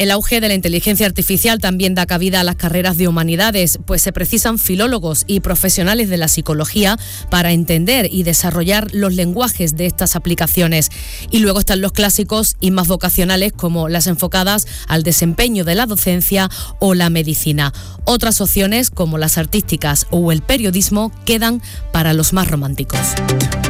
El auge de la inteligencia artificial también da cabida a las carreras de humanidades, pues se precisan filólogos y profesionales de la psicología para entender y desarrollar los lenguajes de estas aplicaciones. Y luego están los clásicos y más vocacionales, como las enfocadas al desempeño de la docencia o la medicina. Otras opciones, como las artísticas o el periodismo, quedan para los más románticos.